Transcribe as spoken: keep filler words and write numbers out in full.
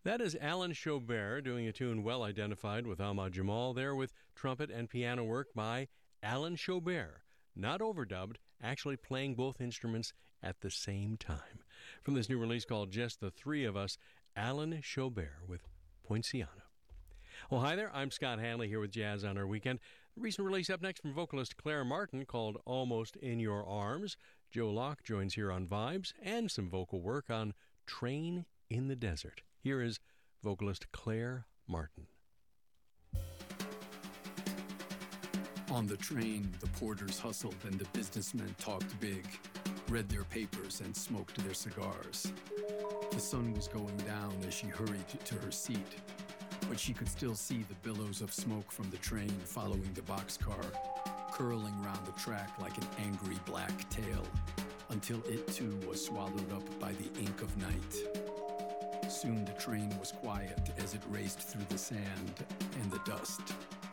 That is Alan Chaubert doing a tune well identified with Ahmad Jamal, there with trumpet and piano work by Alan Chaubert, not overdubbed, actually playing both instruments at the same time. From this new release called Just the Three of Us, Alan Chaubert with Poinciana. Well, hi there, I'm Scott Hanley here with Jazz on Our Weekend. The recent release up next from vocalist Claire Martin called Almost in Your Arms. Joe Locke joins here on Vibes and some vocal work on Train in the Desert. Here is vocalist Claire Martin. On the train, the porters hustled and the businessmen talked big, read their papers and smoked their cigars. The sun was going down as she hurried to her seat, but she could still see the billows of smoke from the train following the boxcar, curling round the track like an angry black tail, until it too was swallowed up by the ink of night. Soon the train was quiet as it raced through the sand and the dust